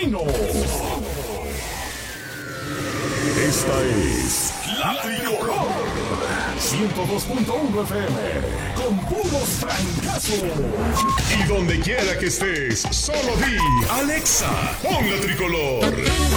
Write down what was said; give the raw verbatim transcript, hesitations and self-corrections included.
Matutino. Esta es La Tricolor. ciento dos punto uno F M. Con puros francazos. Y donde quiera que estés, solo di Alexa, pon La Tricolor.